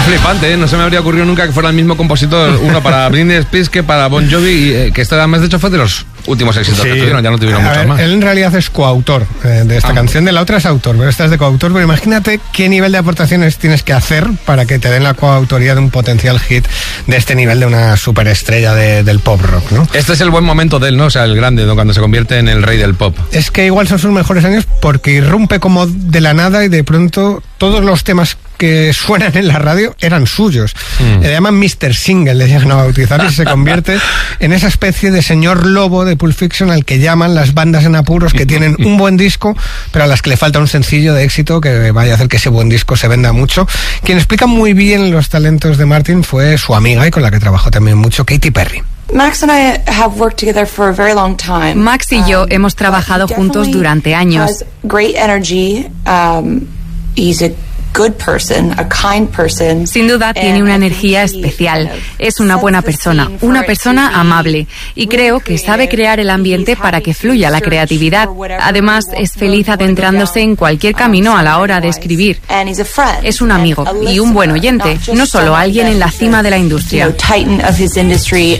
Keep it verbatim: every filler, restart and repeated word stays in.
flipante, ¿eh? No se me habría ocurrido nunca que fuera el mismo compositor, uno para Britney Spears que para Bon Jovi, y, eh, que esta además de hecho fue de los últimos éxitos sí. que tuvieron, ya no tuvieron a muchos ver, más. Él en realidad es coautor eh, de esta ah. canción, de la otra es autor, pero esta es de coautor, pero imagínate qué nivel de aportaciones tienes que hacer para que te den la coautoría de un potencial hit de este nivel, de una superestrella de, del pop rock, ¿no? Este es el buen momento de él, ¿no? O sea, el grande, ¿no? Cuando se convierte en el rey del pop. Es que igual son sus mejores años porque irrumpe como de la nada y de pronto todos los temas que suenan en la radio eran suyos. Mm. Le llaman mister Single, le llegan a bautizar, y se convierte en esa especie de señor lobo de Pulp Fiction al que llaman las bandas en apuros que tienen un buen disco, pero a las que le falta un sencillo de éxito que vaya a hacer que ese buen disco se venda mucho. Quien explica muy bien los talentos de Martin fue su amiga y con la que trabajó también mucho, Katy Perry. Max and I have worked together for a very long time. Max y yo um, hemos trabajado juntos durante años. Great energy. Um, he's a good person, a kind person. Sin duda tiene una energía especial. Es una buena persona, una persona amable, y creo que sabe crear el ambiente para que fluya la creatividad. Además, es feliz adentrándose en cualquier camino a la hora de escribir. Es un amigo y un buen oyente, no solo alguien en la cima de la industria.